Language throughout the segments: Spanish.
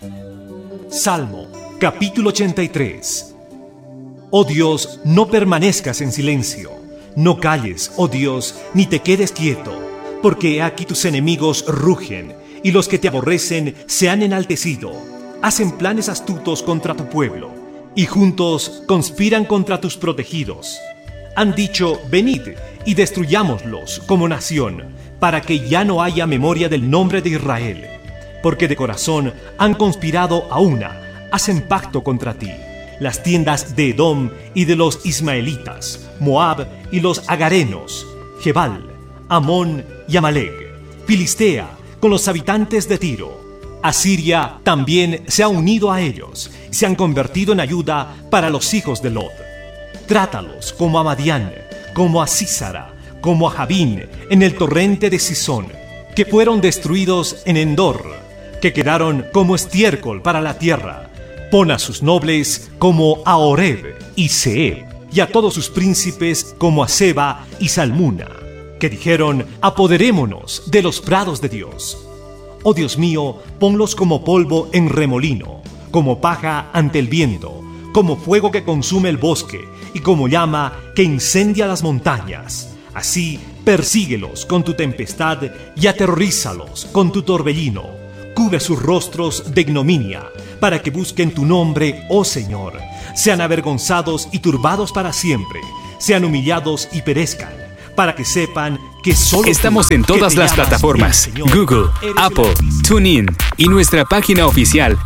Salmo, capítulo 83. Oh Dios, no permanezcas en silencio. No calles, oh Dios, ni te quedes quieto, porque aquí tus enemigos rugen, y los que te aborrecen se han enaltecido. Hacen planes astutos contra tu pueblo, y juntos conspiran contra tus protegidos. Han dicho, venid y destruyámoslos como nación, para que ya no haya memoria del nombre de Israel. Porque de corazón han conspirado a una, hacen pacto contra ti. Las tiendas de Edom y de los ismaelitas, Moab y los agarenos, Jebal, Amón y Amalek, Filistea con los habitantes de Tiro. Asiria también se ha unido a ellos y se han convertido en ayuda para los hijos de Lot. Trátalos como a Madián, como a Sísara, como a Jabín en el torrente de Sisón, que fueron destruidos en Endor, que quedaron como estiércol para la tierra. Pon a sus nobles como a Oreb y Zeeb, y a todos sus príncipes como a Seba y Salmuna, que dijeron, apoderémonos de los prados de Dios. Oh Dios mío, ponlos como polvo en remolino, como paja ante el viento, como fuego que consume el bosque, y como llama que incendia las montañas. Así, persíguelos con tu tempestad y aterrorízalos con tu torbellino. Cubre sus rostros de ignominia, para que busquen tu nombre, oh Señor. Sean avergonzados y turbados para siempre. Sean humillados y perezcan, para que sepan que solo estamos en todas las plataformas: Google, Apple, TuneIn y nuestra página oficial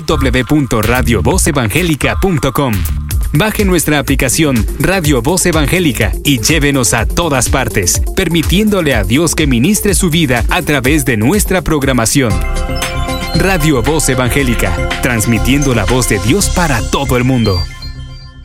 www.radiovozevangelica.com. Baje nuestra aplicación Radio Voz Evangélica y llévenos a todas partes, permitiéndole a Dios que ministre su vida a través de nuestra programación. Radio Voz Evangélica, transmitiendo la voz de Dios para todo el mundo.